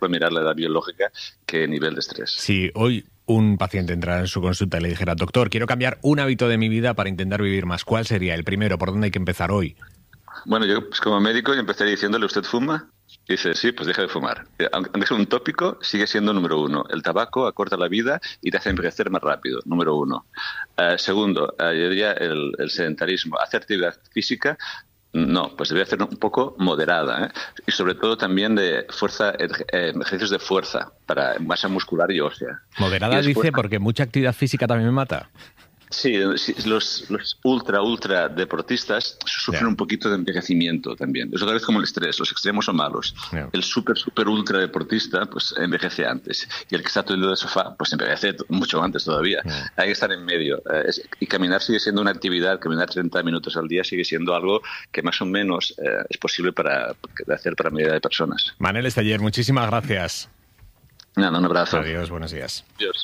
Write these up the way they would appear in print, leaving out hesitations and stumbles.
puede mirar la edad biológica que nivel de estrés. Sí, hoy un paciente entrara en su consulta y le dijera: doctor, quiero cambiar un hábito de mi vida para intentar vivir más. ¿Cuál sería el primero? ¿Por dónde hay que empezar hoy? Bueno, yo pues, como médico empezaría diciéndole: ¿usted fuma? Y dice: sí, pues deja de fumar. Aunque sea un tópico, sigue siendo número uno. El tabaco acorta la vida y te hace envejecer más rápido, número uno. Segundo, yo diría el sedentarismo. ¿Hacer actividad física? No, pues debe hacer un poco moderada, ¿eh? Y sobre todo también de fuerza, ejercicios de fuerza para masa muscular y ósea. Moderada, y después, dice, porque mucha actividad física también me mata. Sí, los ultra deportistas sufren un poquito de envejecimiento también. Es otra vez como el estrés, los extremos son malos. El super ultra deportista pues envejece antes, y el que está todo el día de sofá pues envejece mucho antes todavía. Hay que estar en medio. Y caminar sigue siendo una actividad, caminar 30 minutos al día sigue siendo algo que más o menos es posible de hacer para la mayoría de personas. Manel Esteller, muchísimas gracias. Nada, un abrazo. Adiós, buenos días. Adiós.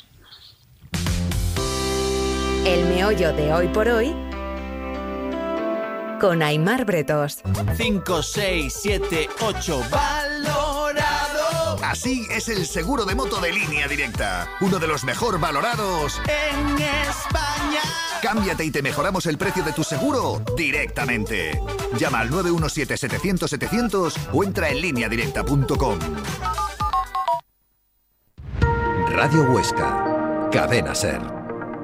El meollo de Hoy por Hoy con Aimar Bretos. 5, 6, 7, 8, valorado. Así es el seguro de moto de Línea Directa, uno de los mejor valorados en España. Cámbiate y te mejoramos el precio de tu seguro directamente. Llama al 917-700-700 o entra en lineadirecta.com. Radio Huesca, Cadena SER.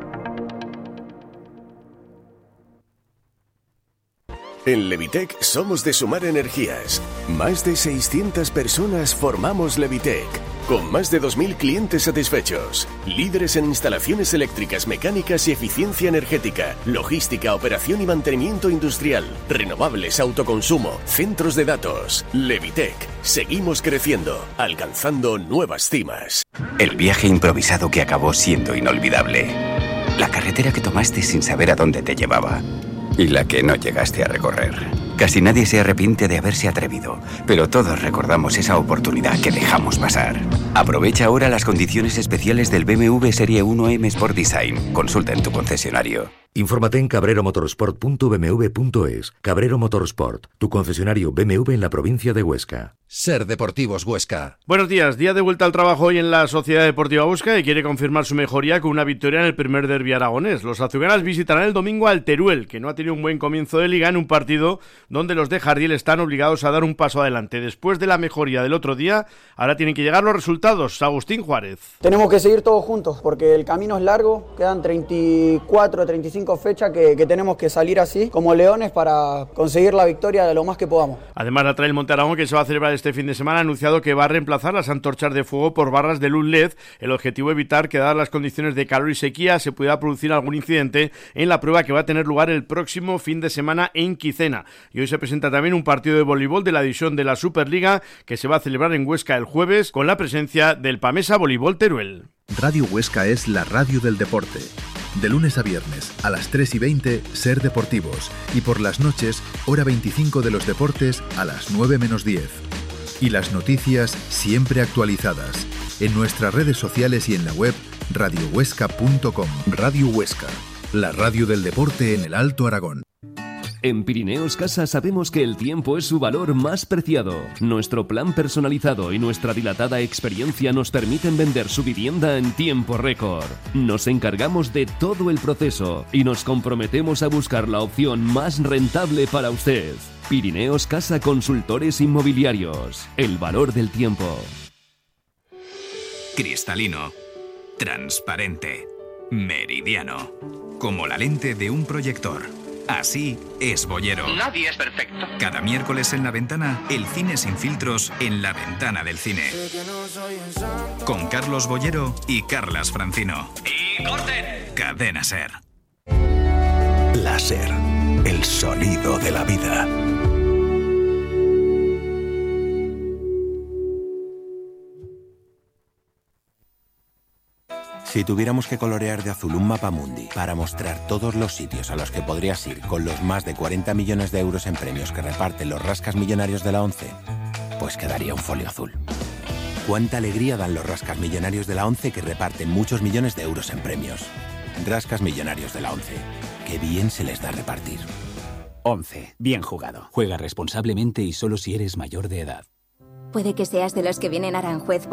En Levitec somos de sumar energías. Más de 600 personas formamos Levitec, con más de 2.000 clientes satisfechos. Líderes en instalaciones eléctricas, mecánicas y eficiencia energética, logística, operación y mantenimiento industrial, renovables, autoconsumo, centros de datos. Levitec, seguimos creciendo, alcanzando nuevas cimas. El viaje improvisado que acabó siendo inolvidable. La carretera que tomaste sin saber a dónde te llevaba. Y la que no llegaste a recorrer. Casi nadie se arrepiente de haberse atrevido, pero todos recordamos esa oportunidad que dejamos pasar. Aprovecha ahora las condiciones especiales del BMW Serie 1 M Sport Design. Consulta en tu concesionario. Infórmate en cabreromotorsport.bmw.es. Cabrero Motorsport, tu concesionario BMW en la provincia de Huesca. SER Deportivos Huesca. Buenos días, día de vuelta al trabajo hoy en la Sociedad Deportiva Huesca, y quiere confirmar su mejoría con una victoria en el primer derbi aragonés. Los azulgranas visitarán el domingo al Teruel, que no ha tenido un buen comienzo de liga, en un partido donde los de Jardiel están obligados a dar un paso adelante. Después de la mejoría del otro día, ahora tienen que llegar los resultados. Agustín Juárez. Tenemos que seguir todos juntos, porque el camino es largo, quedan 34, 35 fechas que tenemos que salir así, como leones, para conseguir la victoria de lo más que podamos. Además, la Trail Monte Aragón, que se va a celebrar este fin de semana, ha anunciado que va a reemplazar las antorchas de fuego por barras de luz LED. El objetivo es evitar que, dadas las condiciones de calor y sequía, se pueda producir algún incidente en la prueba que va a tener lugar el próximo fin de semana en Quicena. Y hoy se presenta también un partido de voleibol de la división de la Superliga, que se va a celebrar en Huesca el jueves, con la presencia del Pamesa Voleibol Teruel. Radio Huesca es la radio del deporte. De lunes a viernes, a las 3:20, SER Deportivos. Y por las noches, hora 25 de los deportes, a las 9 menos 10. Y las noticias siempre actualizadas. En nuestras redes sociales y en la web radiohuesca.com. Radio Huesca, la radio del deporte en el Alto Aragón. En Pirineos Casa sabemos que el tiempo es su valor más preciado. Nuestro plan personalizado y nuestra dilatada experiencia nos permiten vender su vivienda en tiempo récord. Nos encargamos de todo el proceso y nos comprometemos a buscar la opción más rentable para usted. Pirineos Casa Consultores Inmobiliarios. El valor del tiempo. Cristalino. Transparente. Meridiano. Como la lente de un proyector. Así es Boyero. Nadie es perfecto. Cada miércoles en La Ventana, el cine sin filtros en la ventana del cine. Con Carlos Boyero y Carlas Francino. ¡Y corten! Cadena SER. La SER, el sonido de la vida. Si tuviéramos que colorear de azul un mapamundi para mostrar todos los sitios a los que podrías ir con los más de 40 millones de euros en premios que reparten los rascas millonarios de la ONCE, pues quedaría un folio azul. ¿Cuánta alegría dan los rascas millonarios de la ONCE que reparten muchos millones de euros en premios? Rascas millonarios de la ONCE. Qué bien se les da repartir. ONCE. Bien jugado. Juega responsablemente y solo si eres mayor de edad. Puede que seas de los que vienen a Aranjuez